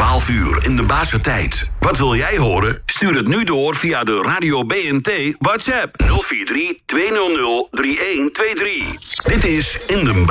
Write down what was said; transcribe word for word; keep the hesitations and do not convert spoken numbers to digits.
twaalf uur in de Baastertijd. Wat wil jij horen? Stuur het nu door via de Radio B N T WhatsApp nul vier drie, twee nul nul, drie een twee drie. Dit is In de